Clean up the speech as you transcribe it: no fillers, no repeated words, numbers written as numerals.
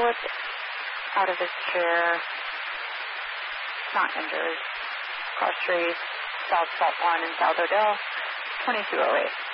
flipped out of his chair, not injured. Cross Street, South Salt Lawn in South Odell, 2208.